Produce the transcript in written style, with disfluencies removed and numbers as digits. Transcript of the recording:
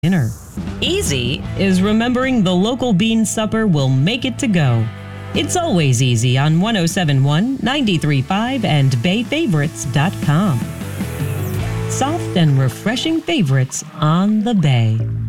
dinner. Easy is remembering the local bean supper will make it to go. It's always easy on 1071, 93.5, and BayFavorites.com. Soft and refreshing favorites on the Bay.